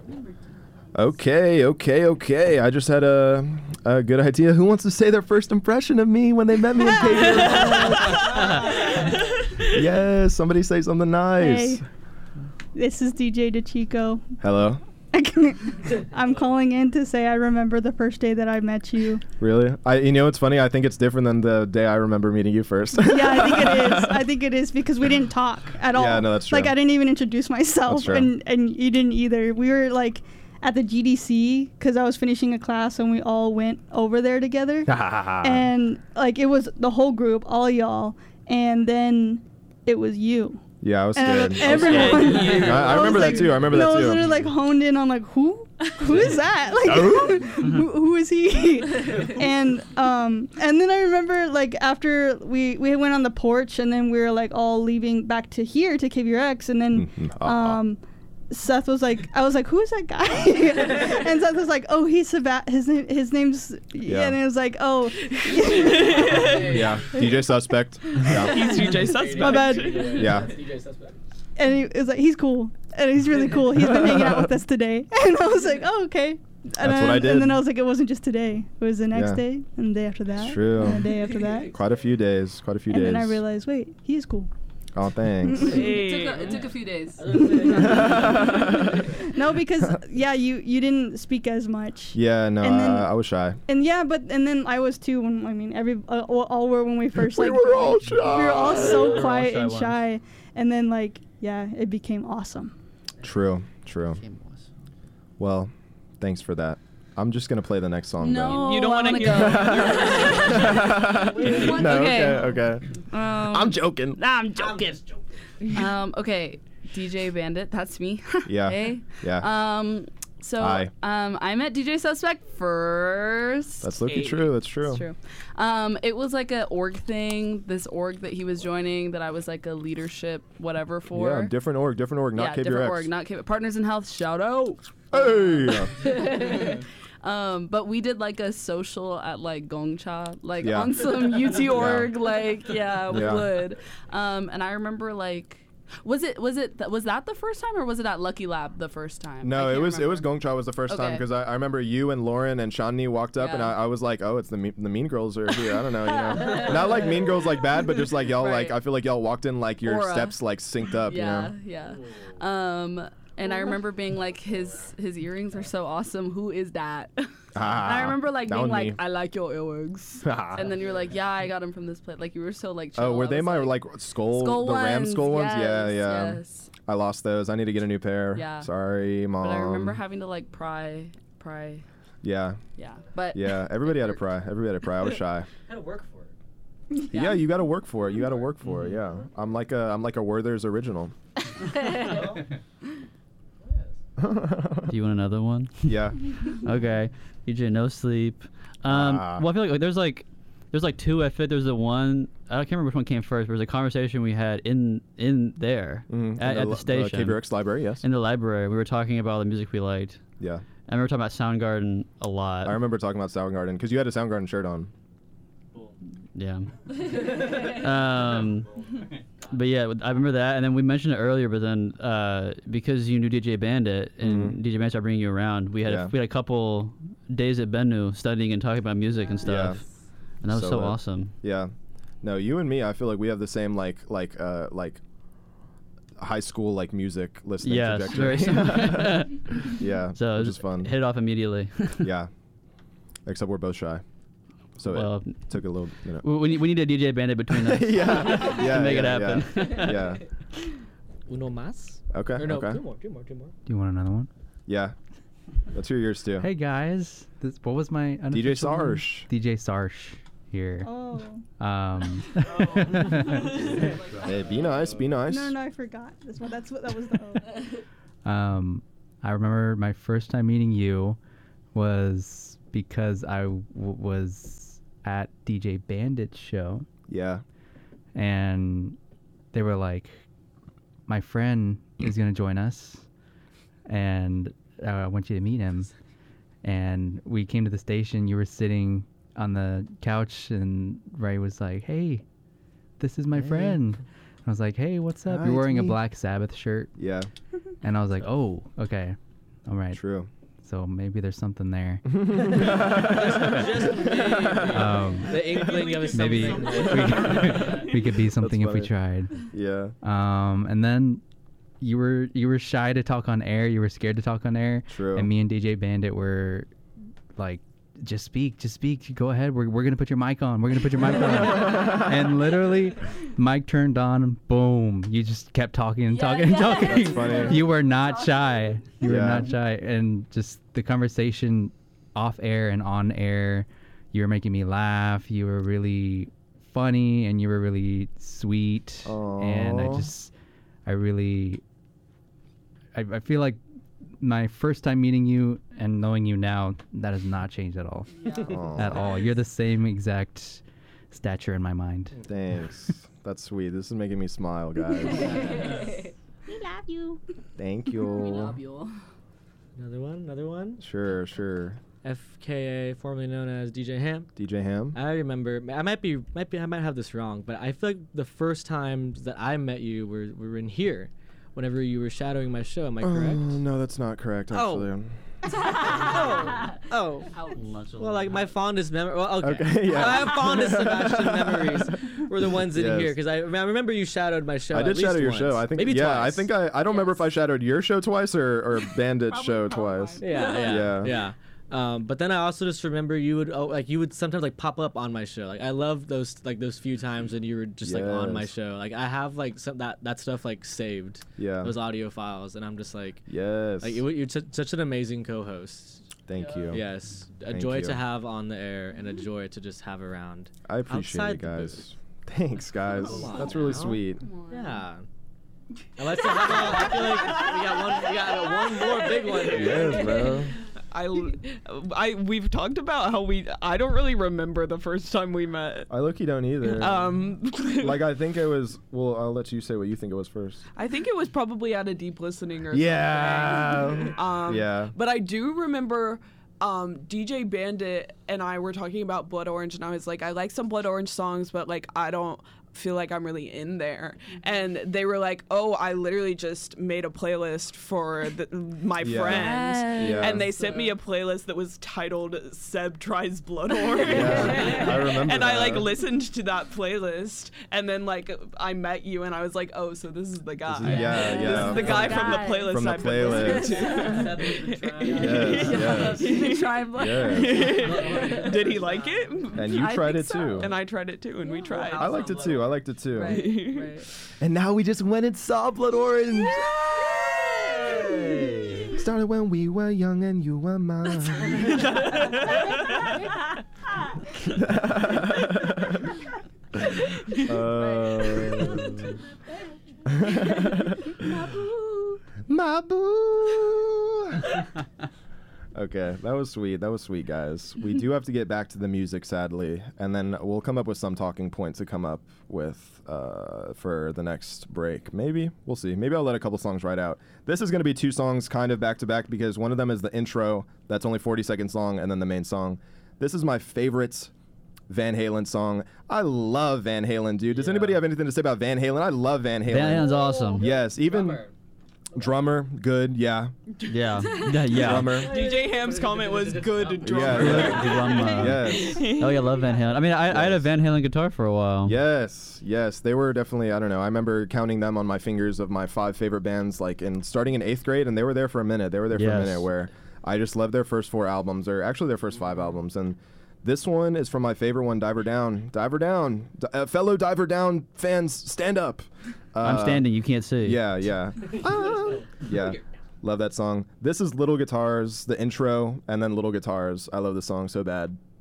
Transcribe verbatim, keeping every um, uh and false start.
Okay, okay, okay. I just had a, a good idea. Who wants to say their first impression of me when they met me in K B S? Yes, somebody say something nice. Hey, this is D J DeChico. Hello. I'm calling in to say I remember the first day that I met you. Really? I, you know, it's funny. I think it's different than the day I remember meeting you first. Yeah, I think it is. I think it is because we didn't talk at all. Yeah, no, that's true. Like I didn't even introduce myself, and and you didn't either. We were like at the G D C because I was finishing a class, and we all went over there together. And like it was the whole group, all y'all, and then it was you. Yeah, I was scared. And everyone. I, I, I remember that like, too. I remember no, that too. I was literally like honed in on like who, who is that? Like who, who is he? and um and then I remember like after we we went on the porch and then we were like all leaving back to here to K V R X and then um Seth was like, I was like, who is that guy? And Seth was like, oh, he's Seba- his name his name's yeah. And it was like, oh yeah, D J Suspect. Yeah. He's D J Suspect. My bad. Yeah. D J Suspect. And he was like, he's cool. And he's really cool. He's been hanging out with us today. And I was like, oh, okay. And That's then, what I did. And then I was like, it wasn't just today. It was the next Yeah. day and the day after that. It's true. And the day after that. Quite a few days. Quite a few and days. And then I realized, wait, he's cool. Oh, thanks. Hey. It, took a, it took a few days. No, because yeah, you you didn't speak as much. Yeah, no, and then, uh, I was shy. And yeah, but and then I was too. When I mean, every uh, all, all were when we first we like were all shy. We were all so we quiet all shy and ones. shy, and then like yeah, it became awesome. True, true. Well, thanks for that. I'm just gonna play the next song. No, You don't I wanna wanna go. go. No, okay, Okay. okay. Um, I'm joking. Nah, I'm joking. um, okay, D J Bandit, that's me. Yeah. Hey. Yeah. Um, so Hi. um, I met D J Suspect first. That's looking Hey. true. That's true. It's true. Um, it was like a org thing. This org that he was joining, that I was like a leadership whatever for. Yeah, different org, different org, not yeah, K B R X. different org, not K- Partners in Health. Shout out. Hey. Um, but we did like a social at like Gongcha, like Yeah. on some U T org, like yeah, we Yeah. would. Um, and I remember like, was it was it th- was that the first time or was it at Lucky Lab the first time? No, I it can't was it was remember. Gongcha was the first time Okay. because I, I remember you and Lauren and Shani walked up and Yeah. I, I was like, oh, it's the me- the Mean Girls are here. I don't know, you know, not like Mean Girls like bad, but just like y'all like Right. I feel like y'all walked in like your Aura. steps like synced up, Yeah, you know. yeah. Um, and I remember being like, his his earrings are so awesome. Who is that? Ah, And I remember like that being was like, me. I like your earrings. And then you were like, yeah, I got them from this place. Like you were so like. Chill. Oh, were I they was my like, skull, skull the ram ones, skull ones? Yeah, yes, yeah. yes. I lost those. I need to get a new pair. Yeah. Sorry, mom. But I remember having to like pry, pry. Yeah, Yeah, but yeah. Everybody had to pry. Everybody had to pry. I was shy. How to work for it. Yeah, you got to work for it. You got to work for it. Yeah, I'm like a I'm like a Werther's original. Do you want another one? Yeah. Okay. D J No Sleep. Um, Ah. well, I feel like, like there's like there's like two. I feel like there's the one. I can't remember which one came first. But there was a conversation we had in in there Mhm. at, In at the li- station K B R X library. Yes. in the library. We were talking about the music we liked. Yeah. I remember talking about Soundgarden a lot. I remember talking about Soundgarden because you had a Soundgarden shirt on. Yeah. um, but yeah, I remember that, and then we mentioned it earlier. But then uh, because you knew D J Bandit and Mhm. D J Bandit started bringing you around, we had Yeah. a, we had a couple days at Bennu studying and talking about music and stuff, and that was So so, lit. awesome. Yeah. No, you and me, I feel like we have the same like like uh like high school like music listening Yes, trajectory. very similar. Yeah. So which just is fun. hit it off immediately. Yeah. Except we're both shy. So Well, it took a little, you know. we, we need we need a D J Bandit between us. yeah. Yeah. to make it yeah, happen. Yeah. yeah. Uno más? Okay. Or no, okay. two more, two more, two more. Do you want another one? Yeah. Let's hear yours too. Hey guys, this, what was my D J unofficial name? Sarsh. D J Sarsh here. Oh. Um, Hey, be nice. Be nice. No, no, I forgot. That's what. That's what. That was the. Oh. um, I remember my first time meeting you was because I w- was at D J Bandit's show, Yeah. and they were like, "My friend is gonna join us, and uh, I want you to meet him." And we came to the station. You were sitting on the couch, and Ray was like, "Hey, this is my Hey. friend." I was like, "Hey, what's up?" Hi, You're wearing it's a me. Black Sabbath shirt, Yeah. and I was like, "Oh, okay." All right. True. So maybe there's something there. Just maybe. Um, The inkling of maybe something. we could, we could be something if we funny. tried. Yeah. Um, and then you were you were shy to talk on air. You were scared to talk on air. True. And me and D J Bandit were like, just speak, just speak. Go ahead. We're we're gonna put your mic on. We're gonna put your mic on. And literally, mic turned on. Boom. You just kept talking and Yeah, talking and yes. talking. That's funny. You were not shy. You were Yeah. not shy. And just the conversation off air and on air, you were making me laugh. You were really funny and you were really sweet. And I Aw. just, I really, I, I feel like my first time meeting you and knowing you now, that has not changed at all. Aw. At all. You're the same exact stature in my mind. Thanks. That's sweet. This is making me smile, guys. We love you. Thank you. We love you. Another one, another one. Sure, sure. F K A, formerly known as D J Ham. D J Ham. I remember. I might be, might be, I might have this wrong, but I feel like the first times that I met you were were in here, whenever you were shadowing my show. Am I correct? Uh, no, that's not correct, Oh. actually. oh, oh. Well, like my fondest memory. Well, okay. Okay, yeah. My fondest Sebastian memories were the ones in Yes. here because I, I remember you shadowed my show. I at did least shadow your once. show. I think. maybe yeah, twice. I think I. I don't remember if I Yes. shadowed your show twice or or Bandit's show Probably twice. both. Yeah, yeah, Yeah. yeah. Um, but then I also just remember you would oh, like you would sometimes like pop up on my show. Like I love those like those few times when you were just like on my Yes. show. Like I have like some that that stuff like saved. Yeah. Those audio files, and I'm just like, Yes. like you, you're t- such an amazing co-host. Thank you. Yes, a Thank joy you. to have on the air and a joy to just have around. I appreciate outside it, the guys. booth. Thanks, guys. Come on That's really now. sweet. Yeah. I like to have a, I feel like we got one, we got one more big one here. Yes, bro. I, I, we've talked about how we. I don't really remember the first time we met. I look you don't either. Um, like I think it was. Well, I'll let you say what you think it was first. I think it was probably at a deep listening or Yeah. something. Um, Yeah. But I do remember. Um, D J Bandit and I were talking about Blood Orange, and I was like, I like some Blood Orange songs, but like I don't feel like I'm really in there. And they were like, oh, I literally just made a playlist for the, my Yeah. friends, Yeah. and they sent me a playlist that was titled Seb Tries Blood Orange. Yeah, I remember And I like that. listened to that playlist, and then like I met you, and I was like, oh, so this is the guy. This is- yeah, This yeah. is the guy from the Guy. playlist From the I've been listening playlist. to. Yes, yes. Try blood. Yes. Did he like it? And you I tried think it so. too. And I tried it too, and we tried. I liked it too. I liked it too. Right, right. And now we just went and saw Blood Orange. Started when we were young and you were mine. My boo. Okay, that was sweet. That was sweet, guys. We do have to get back to the music, sadly, and then we'll come up with some talking points to come up with uh, for the next break. Maybe we'll see. Maybe I'll let a couple songs ride out. This is going to be two songs, kind of back to back, because one of them is the intro that's only forty seconds long, and then the main song. This is my favorite Van Halen song. I love Van Halen, dude. Does anybody have anything to say about Van Halen? I love Van Halen. Van Halen's awesome. Yes, even Drummer. drummer, good, yeah. Yeah. Yeah. yeah. Drummer. D J Ham's comment was good Yeah, drummer. yeah. Drum, uh, Yes. Oh yeah, I love Van Halen. I mean, I, I had a Van Halen guitar for a while. Yes, yes, they were definitely. I don't know. I remember counting them on my fingers of my five favorite bands, like in starting in eighth grade, and they were there for a minute. They were there for a Yes. minute where I just loved their first four albums, or actually their first five albums. And this one is from my favorite one, Diver Down. Diver Down, D- uh, fellow Diver Down fans, stand up. Uh, I'm standing. You can't see. Yeah, yeah, Ah. yeah. Love that song. This is Little Guitars, the intro, and then Little Guitars. I love this song so bad.